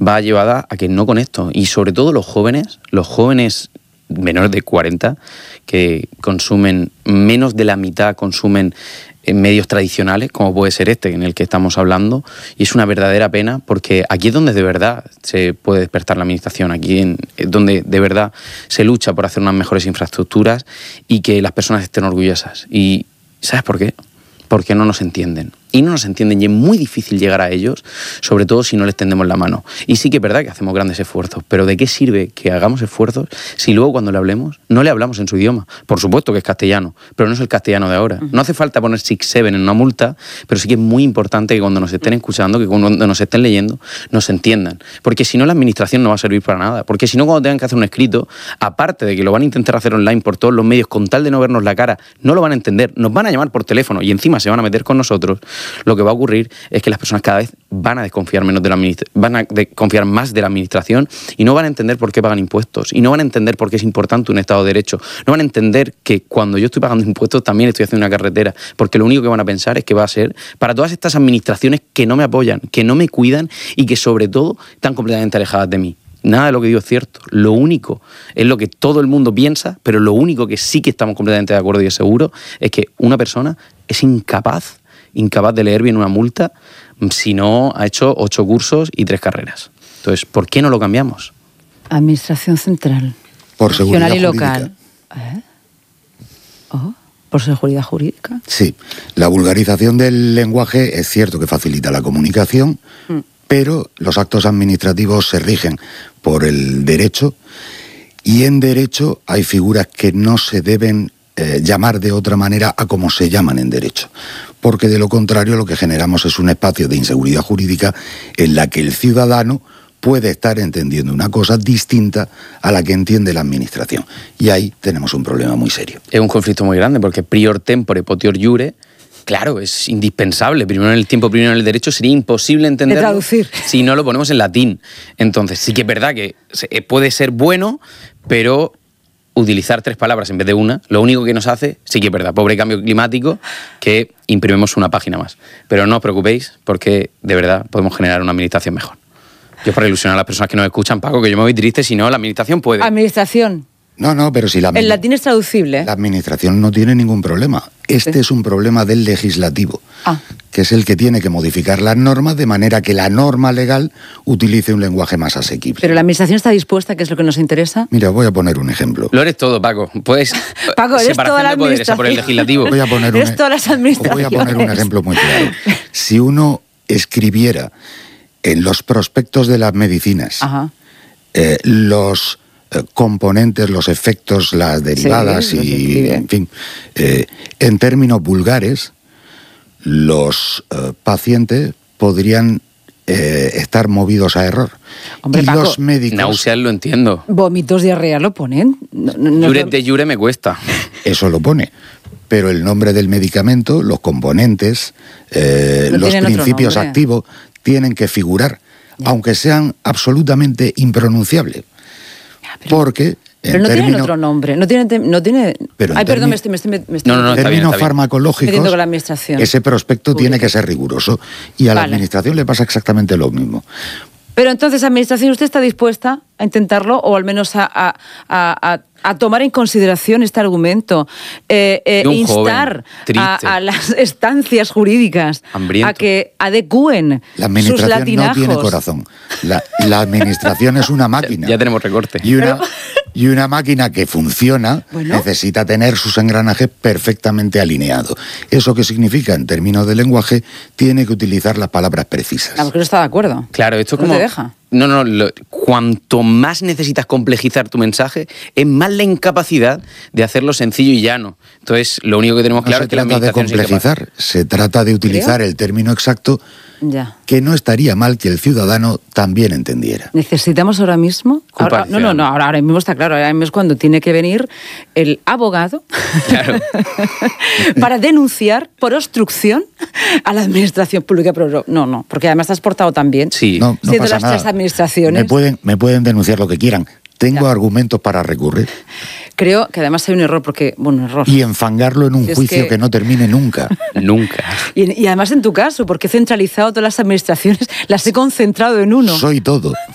va llevada a que no con esto. Y sobre todo los jóvenes menores de 40, que consumen menos de la mitad, consumen en medios tradicionales, como puede ser este en el que estamos hablando, y es una verdadera pena porque aquí es donde de verdad se puede despertar la administración, aquí es donde de verdad se lucha por hacer unas mejores infraestructuras y que las personas estén orgullosas. ¿Y sabes por qué? Porque no nos entienden. Y no nos entienden y es muy difícil llegar a ellos, sobre todo si no les tendemos la mano. Y sí que es verdad que hacemos grandes esfuerzos, pero ¿de qué sirve que hagamos esfuerzos si luego cuando le hablemos no le hablamos en su idioma? Por supuesto que es castellano, pero no es el castellano de ahora. No hace falta poner 6-7 en una multa, pero sí que es muy importante que cuando nos estén escuchando, que cuando nos estén leyendo, nos entiendan. Porque si no, la administración no va a servir para nada. Porque si no, cuando tengan que hacer un escrito, aparte de que lo van a intentar hacer online por todos los medios, con tal de no vernos la cara, no lo van a entender, nos van a llamar por teléfono y encima se van a meter con nosotros. Lo que va a ocurrir es que las personas cada vez van a desconfiar menos de van a desconfiar más de la administración y no van a entender por qué pagan impuestos y no van a entender por qué es importante un Estado de Derecho. No van a entender que cuando yo estoy pagando impuestos también estoy haciendo una carretera, porque lo único que van a pensar es que va a ser para todas estas administraciones que no me apoyan, que no me cuidan y que sobre todo están completamente alejadas de mí. Nada de lo que digo es cierto. Lo único es lo que todo el mundo piensa, pero lo único que sí que estamos completamente de acuerdo y es seguro es que una persona es incapaz de leer bien una multa si no ha hecho 8 cursos y 3 carreras. Entonces, ¿por qué no lo cambiamos? Administración central. Por seguridad regional y jurídica. Local. ¿Por seguridad jurídica? Sí. La vulgarización del lenguaje es cierto que facilita la comunicación, pero los actos administrativos se rigen por el derecho y en derecho hay figuras que no se deben llamar de otra manera a como se llaman en derecho, porque de lo contrario lo que generamos es un espacio de inseguridad jurídica en la que el ciudadano puede estar entendiendo una cosa distinta a la que entiende la administración. Y ahí tenemos un problema muy serio. Es un conflicto muy grande porque prior tempore potior iure, claro, es indispensable. Primero en el tiempo, primero en el derecho, sería imposible entenderlo de traducir si no lo ponemos en latín. Entonces, sí que es verdad que puede ser bueno, pero utilizar 3 palabras en vez de una, lo único que nos hace, sí que es verdad, pobre cambio climático, que imprimimos una página más. Pero no os preocupéis, porque de verdad podemos generar una administración mejor. Yo para ilusionar a las personas que nos escuchan, Paco, que yo me voy triste, si no, la administración puede. Administración. No, pero si el latín es traducible. La administración no tiene ningún problema. Este es un problema del legislativo, que es el que tiene que modificar las normas de manera que la norma legal utilice un lenguaje más asequible. Pero la administración está dispuesta, que es lo que nos interesa. Mira, voy a poner un ejemplo. Lo eres todo, Paco. Puedes Paco, eres toda la administración. Por el legislativo. Eres todas las administraciones. Voy a poner un ejemplo muy claro. Si uno escribiera en los prospectos de las medicinas los componentes, los efectos, las derivadas en fin, en términos vulgares, los pacientes podrían estar movidos a error. Hombre, y Paco, los médicos... Náuseas lo entiendo. Vómitos, diarrea lo ponen. Jure de jure me cuesta. Eso lo pone. Pero el nombre del medicamento, los componentes, los principios activos, tienen que figurar, aunque sean absolutamente impronunciables. Porque pero no tienen otro nombre, no tiene. Ay, perdón, me estoy. En términos farmacológicos, con la administración. Ese prospecto tiene que ser riguroso y a la administración le pasa exactamente lo mismo. Pero entonces, administración, ¿usted está dispuesta a intentarlo o al menos a tomar en consideración este argumento? Instar a las estancias jurídicas a que adecúen sus latinajos. La administración no tiene corazón. La administración es una máquina. Ya tenemos recorte. Y una máquina que funciona necesita tener sus engranajes perfectamente alineados. ¿Eso qué significa? En términos de lenguaje, tiene que utilizar las palabras precisas. Porque no está de acuerdo. Claro, esto es como... ¿No te deja? No, cuanto más necesitas complejizar tu mensaje, es más la incapacidad de hacerlo sencillo y llano. Entonces, lo único que tenemos claro es que la administración... No se trata de complejizar, se trata de utilizar el término exacto que no estaría mal que el ciudadano también entendiera. ¿Necesitamos ahora mismo? Ahora mismo está claro, ahora mismo es cuando tiene que venir el abogado para denunciar por obstrucción a la administración pública. Pero no, porque además te has portado tan bien. Sí. No pasa nada. Administraciones. Me pueden denunciar lo que quieran. Tengo argumentos para recurrir. Creo que además hay un error, porque, error. Y enfangarlo en un juicio que no termine nunca. Nunca. Y además en tu caso, porque he centralizado todas las administraciones, las he concentrado en uno. Soy todo.